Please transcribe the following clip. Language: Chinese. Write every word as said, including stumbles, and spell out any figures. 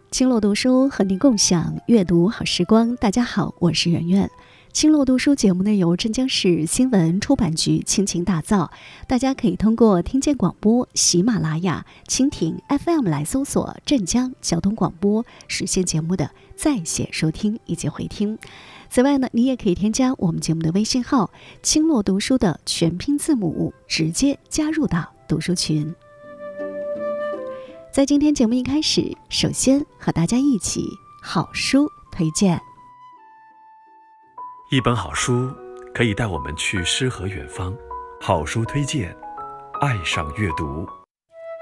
青落读书和您共享阅读好时光。大家好，我是圆圆。青落读书节目呢由镇江市新闻出版局倾情打造，大家可以通过听见广播、喜马拉雅、蜻蜓 F M 来搜索镇江交通广播，实现节目的在线收听以及回听。此外呢，你也可以添加我们节目的微信号青落读书的全拼字母，直接加入到读书群。在今天节目一开始，首先和大家一起好书推荐。 一本好书可以带我们去诗和远方，好书推荐，爱上阅读。